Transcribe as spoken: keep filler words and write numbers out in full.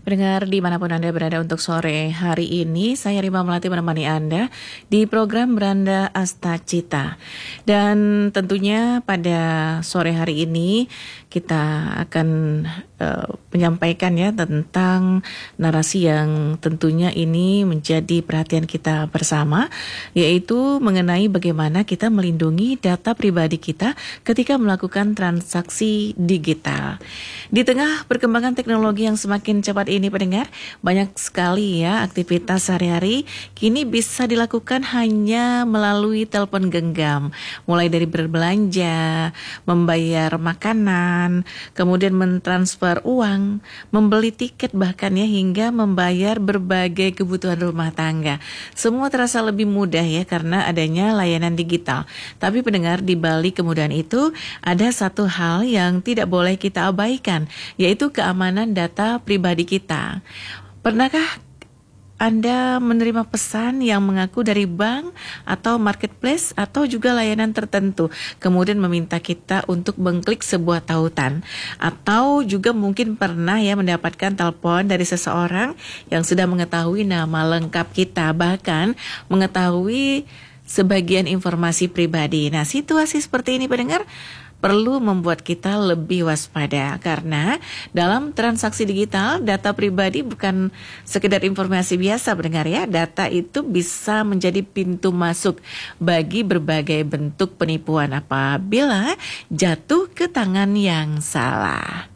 Pendengar dimanapun Anda berada untuk sore hari ini, saya Rima Melati menemani Anda di program Beranda Asta Cita. Dan tentunya pada sore hari ini kita akan uh, menyampaikan ya tentang narasi yang tentunya ini menjadi perhatian kita bersama, yaitu mengenai bagaimana kita melindungi data pribadi kita ketika melakukan transaksi digital. Di tengah perkembangan teknologi yang semakin cepat ini pendengar, banyak sekali ya aktivitas sehari-hari kini bisa dilakukan hanya melalui telepon genggam, mulai dari berbelanja, membayar makanan, kemudian mentransfer uang, membeli tiket bahkan ya hingga membayar berbagai kebutuhan rumah tangga. Semua terasa lebih mudah ya karena adanya layanan digital. Tapi pendengar, di balik kemudahan itu ada satu hal yang tidak boleh kita abaikan, yaitu keamanan data pribadi kita. Kita. Pernahkah Anda menerima pesan yang mengaku dari bank atau marketplace atau juga layanan tertentu, kemudian meminta kita untuk mengklik sebuah tautan? Atau juga mungkin pernah ya mendapatkan telepon dari seseorang yang sudah mengetahui nama lengkap kita, bahkan mengetahui sebagian informasi pribadi. Nah, situasi seperti ini pendengar perlu membuat kita lebih waspada karena dalam transaksi digital data pribadi bukan sekedar informasi biasa pendengar ya. Data itu bisa menjadi pintu masuk bagi berbagai bentuk penipuan apabila jatuh ke tangan yang salah.